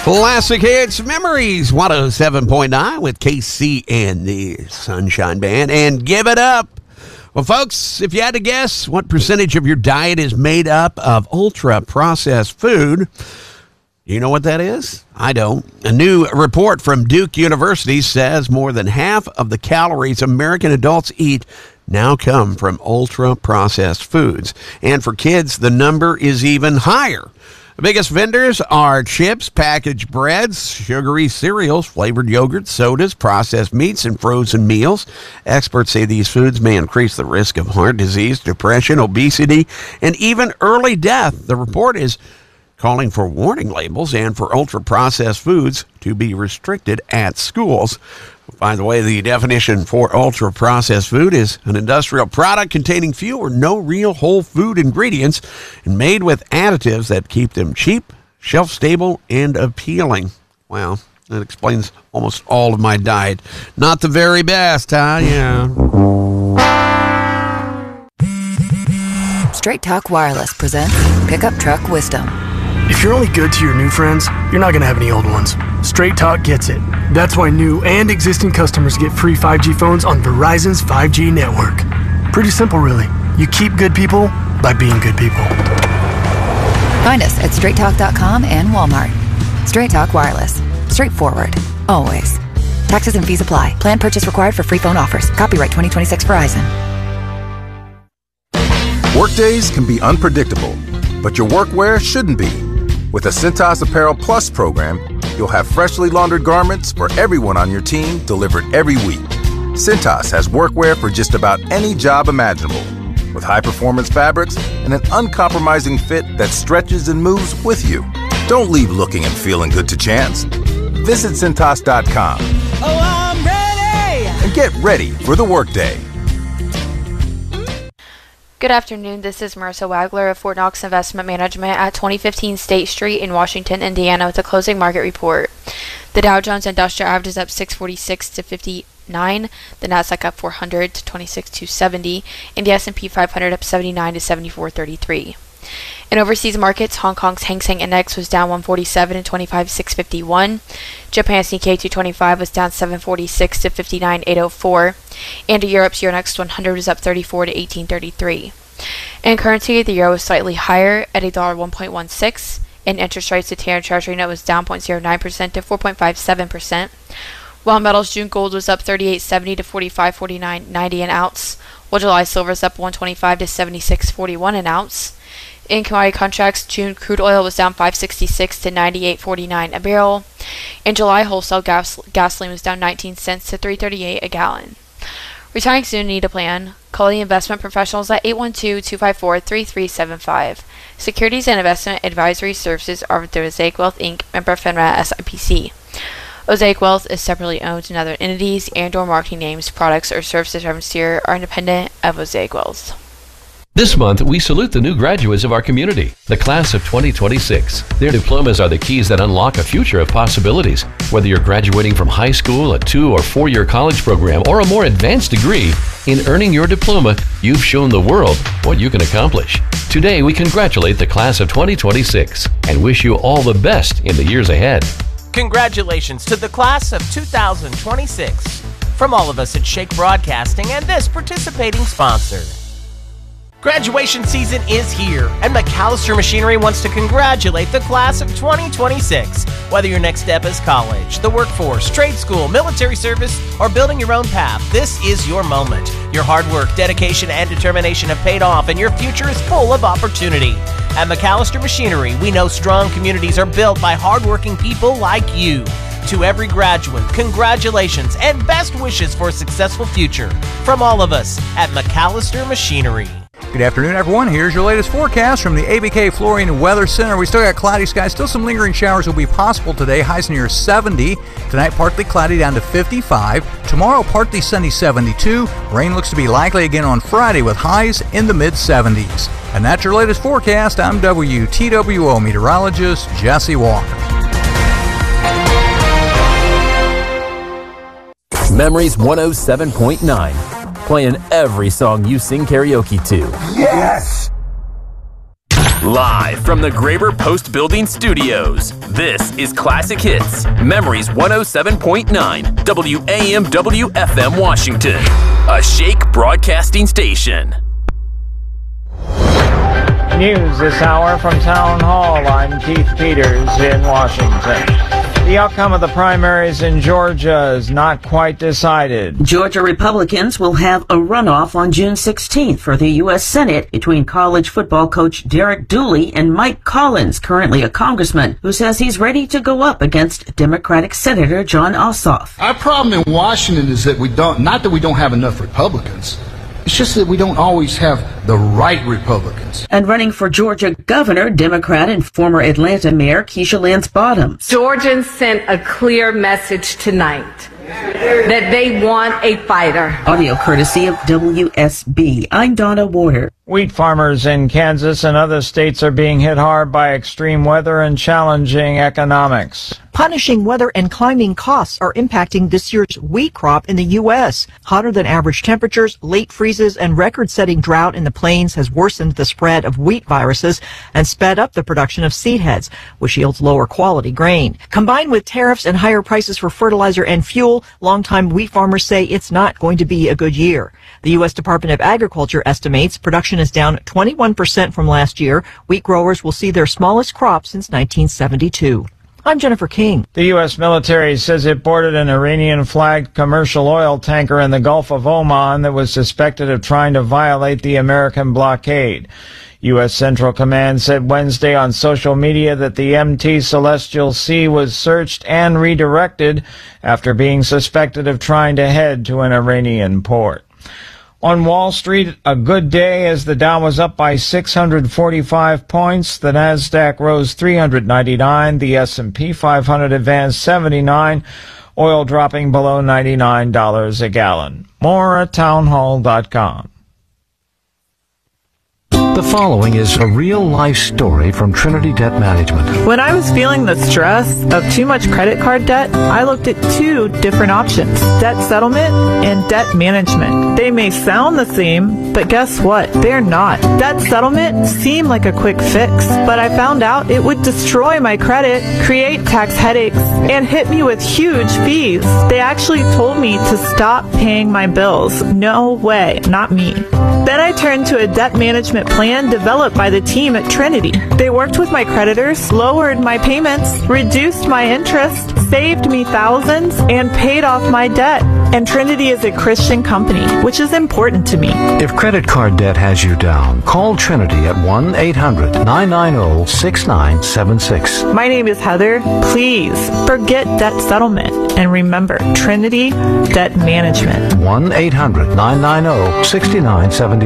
Classic Hits Memories 107.9 with KC and the Sunshine Band. And give it up. Well, folks, if you had to guess what percentage of your diet is made up of ultra-processed food, you know what that is? I don't. A new report from Duke University says more than half of the calories American adults eat now come from ultra-processed foods. And for kids, the number is even higher. The biggest vendors are chips, packaged breads, sugary cereals, flavored yogurts, sodas, processed meats, and frozen meals. Experts say these foods may increase the risk of heart disease, depression, obesity, and even early death. The report is calling for warning labels and for ultra-processed foods to be restricted at schools. By the way, the definition for ultra-processed food is an industrial product containing few or no real whole food ingredients and made with additives that keep them cheap, shelf-stable, and appealing. Wow, that explains almost all of my diet. Not the very best, huh? Yeah. Straight Talk Wireless presents Pickup Truck Wisdom. If you're only good to your new friends, you're not going to have any old ones. Straight Talk gets it. That's why new and existing customers get free 5G phones on Verizon's 5G network. Pretty simple, really. You keep good people by being good people. Find us at straighttalk.com and Walmart. Straight Talk Wireless. Straightforward. Always. Taxes and fees apply. Plan purchase required for free phone offers. Copyright 2026 Verizon. Workdays can be unpredictable, but your workwear shouldn't be. With a Cintas Apparel Plus program, you'll have freshly laundered garments for everyone on your team delivered every week. Cintas has workwear for just about any job imaginable, with high-performance fabrics and an uncompromising fit that stretches and moves with you. Don't leave looking and feeling good to chance. Visit Cintas.com. Oh, I'm ready! And get ready for the workday. Good afternoon, this is Marissa Wagler of Fort Knox Investment Management at 2015 State Street in Washington, Indiana with a closing market report. The Dow Jones Industrial Average is up 646 to 59, the Nasdaq up 400 to 26,270, and the S&P 500 up 79 to 74.33. In overseas markets, Hong Kong's Hang Seng Index was down 147 to 25,651. Japan's Nikkei 225 was down 746 to 59,804. And Europe's Euronext 100 was up 34 to 1833. In currency, the euro was slightly higher at $1.16, and interest rates to 10-year Treasury note was down 0.09% to 4.57%. While metals, June gold was up 38.70 to 45.49.90 an ounce, while July silver was up 125 to 76.41 an ounce. In commodity contracts, June crude oil was down 5.66 to 98.49 a barrel. In July, wholesale gasoline was down 19 cents to 3.38 a gallon. Retiring soon, need a plan. Call the investment professionals at 812-254-3375. Securities and investment advisory services are through Osaic Wealth Inc., member FINRA SIPC. Osaic Wealth is separately owned, and other entities and/or marketing names, products, or services referenced here are independent of Osaic Wealth. This month, we salute the new graduates of our community, the class of 2026. Their diplomas are the keys that unlock a future of possibilities. Whether you're graduating from high school, a 2- or 4-year college program, or a more advanced degree, in earning your diploma, you've shown the world what you can accomplish. Today, we congratulate the class of 2026 and wish you all the best in the years ahead. Congratulations to the class of 2026 from all of us at Shake Broadcasting and this participating sponsor. Graduation season is here, and McAllister Machinery wants to congratulate the class of 2026. Whether your next step is college, the workforce, trade school, military service, or building your own path, this is your moment. Your hard work, dedication, and determination have paid off, and your future is full of opportunity. At McAllister Machinery, we know strong communities are built by hardworking people like you. To every graduate, congratulations and best wishes for a successful future from all of us at McAllister Machinery. Good afternoon, everyone. Here's your latest forecast from the ABK Flooring and Weather Center. We still got cloudy skies. Still some lingering showers will be possible today. Highs near 70. Tonight, partly cloudy down to 55. Tomorrow, partly sunny 72. Rain looks to be likely again on Friday with highs in the mid-70s. And that's your latest forecast. I'm WTWO meteorologist Jesse Walker. Memories 107.9. Playing every song you sing karaoke to. Yes! Live from the Graber Post Building Studios, this is Classic Hits, Memories 107.9, WAMW FM Washington, a Shake broadcasting station. News this hour from Town Hall. I'm Keith Peters in Washington. The outcome of the primaries in Georgia is not quite decided. Georgia Republicans will have a runoff on June 16th for the U.S. Senate between college football coach Derek Dooley and Mike Collins, currently a congressman, who says he's ready to go up against Democratic Senator Jon Ossoff. Our problem in Washington is that we don't have enough Republicans. It's just that we don't always have the right Republicans. And running for Georgia governor, Democrat and former Atlanta Mayor Keisha Lance Bottoms. Georgians sent a clear message tonight that they want a fighter. Audio courtesy of WSB. I'm Donna Warder. Wheat farmers in Kansas and other states are being hit hard by extreme weather and challenging economics. Punishing weather and climbing costs are impacting this year's wheat crop in the U.S. Hotter than average temperatures, late freezes, and record-setting drought in the plains has worsened the spread of wheat viruses and sped up the production of seed heads, which yields lower quality grain. Combined with tariffs and higher prices for fertilizer and fuel, longtime wheat farmers say it's not going to be a good year. The U.S. Department of Agriculture estimates production is down 21% from last year. Wheat growers will see their smallest crop since 1972. I'm Jennifer King. The U.S. military says it boarded an Iranian-flagged commercial oil tanker in the Gulf of Oman that was suspected of trying to violate the American blockade. U.S. Central Command said Wednesday on social media that the MT Celestial Sea was searched and redirected after being suspected of trying to head to an Iranian port. On Wall Street, a good day as the Dow was up by 645 points. The Nasdaq rose 399. The S&P 500 advanced 79. Oil dropping below $99 a gallon. More at townhall.com. The following is a real-life story from Trinity Debt Management. When I was feeling the stress of too much credit card debt, I looked at two different options: debt settlement and debt management. They may sound the same, but guess what? They're not. Debt settlement seemed like a quick fix, but I found out it would destroy my credit, create tax headaches, and hit me with huge fees. They actually told me to stop paying my bills. No way, not me. Then I turned to a debt management plan developed by the team at Trinity. They worked with my creditors, lowered my payments, reduced my interest, saved me thousands, and paid off my debt. And Trinity is a Christian company, which is important to me. If credit card debt has you down, call Trinity at 1-800-990-6976. My name is Heather. Please forget debt settlement and remember Trinity Debt Management. 1-800-990-6976.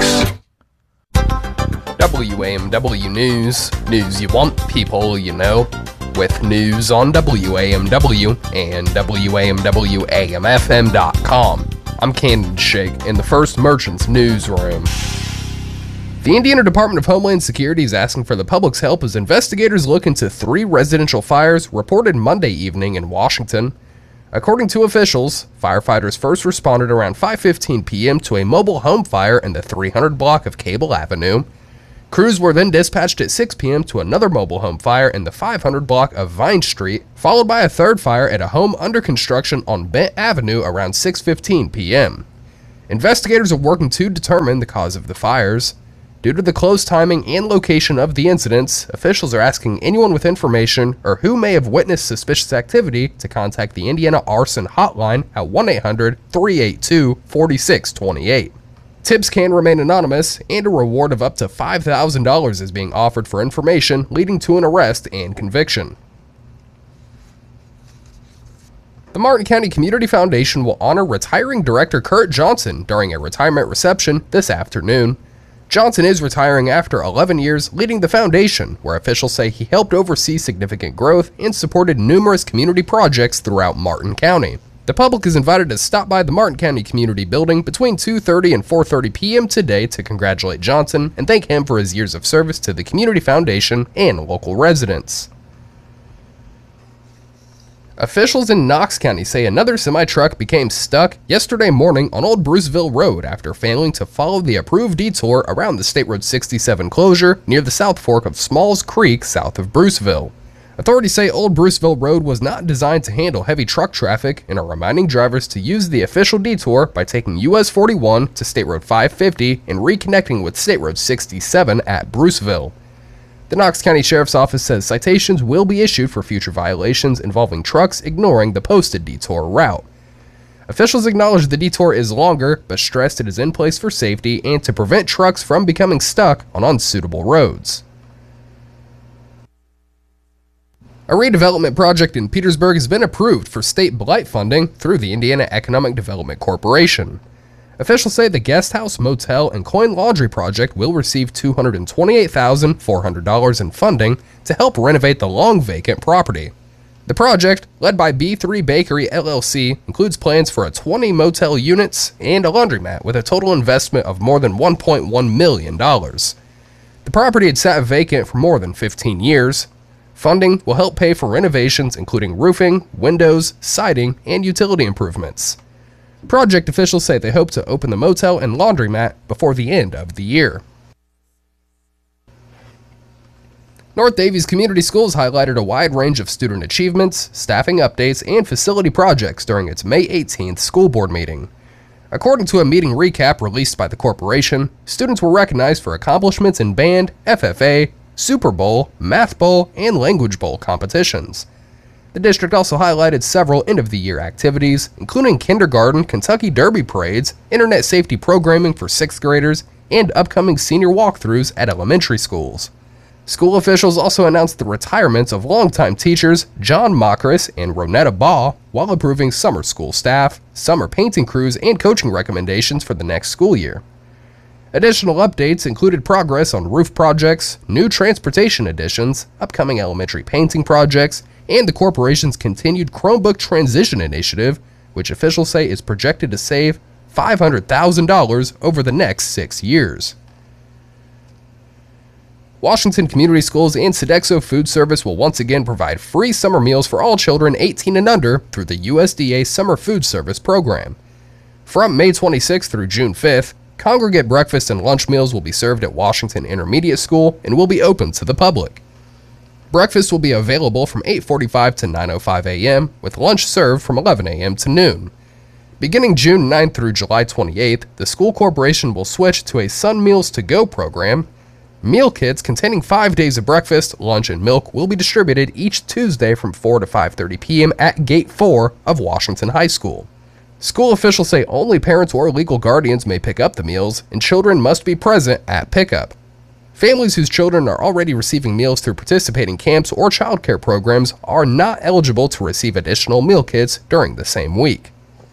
WAMW News. News you want, people you know. With news on WAMW and WAMWAMFM.com. I'm Camden Shake in the First Merchants Newsroom. The Indiana Department of Homeland Security is asking for the public's help as investigators look into 3 residential fires reported Monday evening in Washington. According to officials, firefighters first responded around 5:15 p.m. to a mobile home fire in the 300 block of Cable Avenue. Crews were then dispatched at 6 p.m. to another mobile home fire in the 500 block of Vine Street, followed by a third fire at a home under construction on Bent Avenue around 6:15 p.m. Investigators are working to determine the cause of the fires. Due to the close timing and location of the incidents, officials are asking anyone with information or who may have witnessed suspicious activity to contact the Indiana Arson Hotline at 1-800-382-4628. Tips can remain anonymous, and a reward of up to $5,000 is being offered for information leading to an arrest and conviction. The Martin County Community Foundation will honor retiring director Kurt Johnson during a retirement reception this afternoon. Johnson is retiring after 11 years leading the foundation, where officials say he helped oversee significant growth and supported numerous community projects throughout Martin County. The public is invited to stop by the Martin County Community Building between 2:30 and 4:30 p.m. today to congratulate Johnson and thank him for his years of service to the Community Foundation and local residents. Officials in Knox County say another semi-truck became stuck yesterday morning on Old Bruceville Road after failing to follow the approved detour around the State Road 67 closure near the South Fork of Smalls Creek south of Bruceville. Authorities say Old Bruceville Road was not designed to handle heavy truck traffic and are reminding drivers to use the official detour by taking US 41 to State Road 550 and reconnecting with State Road 67 at Bruceville. The Knox County Sheriff's Office says citations will be issued for future violations involving trucks ignoring the posted detour route. Officials acknowledge the detour is longer, but stressed it is in place for safety and to prevent trucks from becoming stuck on unsuitable roads. A redevelopment project in Petersburg has been approved for state blight funding through the Indiana Economic Development Corporation. Officials say the guest house, motel, and coin laundry project will receive $228,400 in funding to help renovate the long-vacant property. The project, led by B3 Bakery LLC, includes plans for 20 motel units and a laundromat with a total investment of more than $1.1 million. The property had sat vacant for more than 15 years. Funding will help pay for renovations including roofing, windows, siding, and utility improvements. Project officials say they hope to open the motel and laundromat before the end of the year. North Davies Community Schools highlighted a wide range of student achievements, staffing updates, and facility projects during its May 18th school board meeting. According to a meeting recap released by the corporation, students were recognized for accomplishments in band, FFA, Super Bowl, Math Bowl, and Language Bowl competitions. The district also highlighted several end-of-the-year activities, including kindergarten Kentucky Derby parades, internet safety programming for 6th graders, and upcoming senior walkthroughs at elementary schools. School officials also announced the retirements of longtime teachers John Mockris and Ronetta Baugh while approving summer school staff, summer painting crews, and coaching recommendations for the next school year. Additional updates included progress on roof projects, new transportation additions, upcoming elementary painting projects, and the corporation's continued Chromebook transition initiative, which officials say is projected to save $500,000 over the next 6 years. Washington Community Schools and Sodexo Food Service will once again provide free summer meals for all children 18 and under through the USDA Summer Food Service program. From May 26th through June 5th, congregate breakfast and lunch meals will be served at Washington Intermediate School and will be open to the public. Breakfast will be available from 8:45 to 9:05 a.m., with lunch served from 11 a.m. to noon. Beginning June 9th through July 28th, the school corporation will switch to a Sun Meals to Go program. Meal kits containing 5 days of breakfast, lunch, and milk will be distributed each Tuesday from 4 to 5:30 p.m. at Gate 4 of Washington High School. School officials say only parents or legal guardians may pick up the meals, and children must be present at pickup. Families whose children are already receiving meals through participating camps or childcare programs are not eligible to receive additional meal kits during the same week.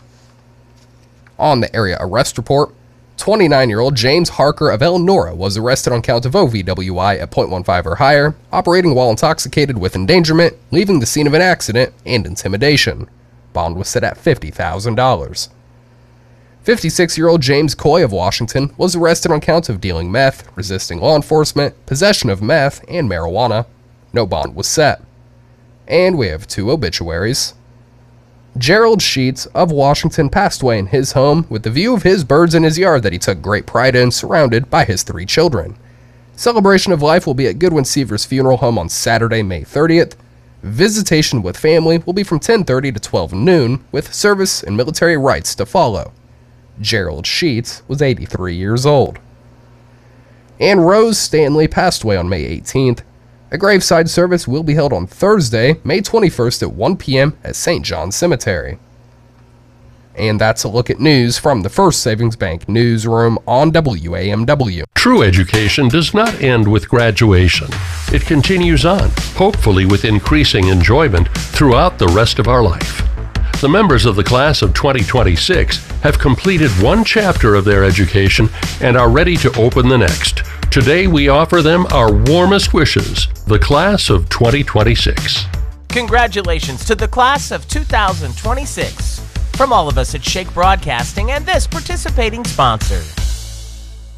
On the area arrest report, 29-year-old James Harker of Elnora was arrested on count of OVWI at .15 or higher, operating while intoxicated with endangerment, leaving the scene of an accident, and intimidation. Bond was set at $50,000. 56-year-old James Coy of Washington was arrested on counts of dealing meth, resisting law enforcement, possession of meth, and marijuana. No bond was set. And we have 2 obituaries. Gerald Sheets of Washington passed away in his home with the view of his birds in his yard that he took great pride in, surrounded by his 3 children. Celebration of life will be at Goodwin Seavers Funeral Home on Saturday, May 30th. Visitation with family will be from 10:30 to 12 noon, with service and military rites to follow. Gerald Sheets was 83 years old. And Rose Stanley passed away on May 18th. A graveside service will be held on Thursday, May 21st at 1 p.m. at St. John's Cemetery. And that's a look at news from the First Savings Bank newsroom on WAMW. True education does not end with graduation. It continues on, hopefully with increasing enjoyment throughout the rest of our life. The members of the class of 2026 have completed one chapter of their education and are ready to open the next. Today we offer them our warmest wishes, the class of 2026. Congratulations to the class of 2026 from all of us at Shake Broadcasting and this participating sponsor.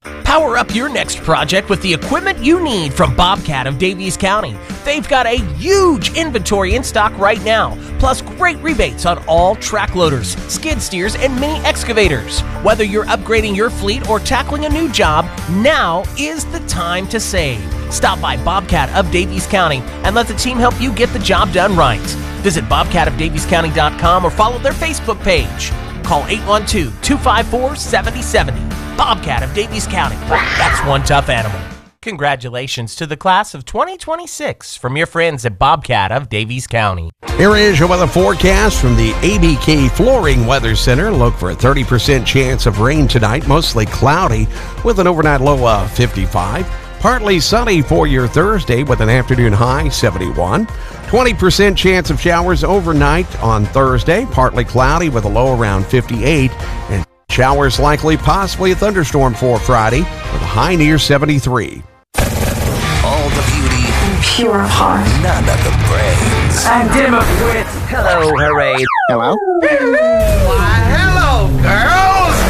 Power up your next project with the equipment you need from Bobcat of Davies County. They've got a huge inventory in stock right now, plus great rebates on all track loaders, skid steers, and mini excavators. Whether you're upgrading your fleet or tackling a new job, now is the time to save. Stop by Bobcat of Davies County and let the team help you get the job done right. Visit bobcatofdaviescounty.com or follow their Facebook page. Call 812-254-7070. Bobcat of Davies County. That's one tough animal. Congratulations to the class of 2026 from your friends at Bobcat of Davies County. Here is your weather forecast from the ABK Flooring Weather Center. Look for a 30% chance of rain tonight, mostly cloudy with an overnight low of 55. Partly sunny for your Thursday with an afternoon high 71. 20% chance of showers overnight on Thursday, partly cloudy with a low around 58. And showers likely, possibly a thunderstorm for Friday with a high near 73. All the beauty, pure of heart, none of the brains. and dim of wit. Hello, hooray. Hello? Why, hello, girl.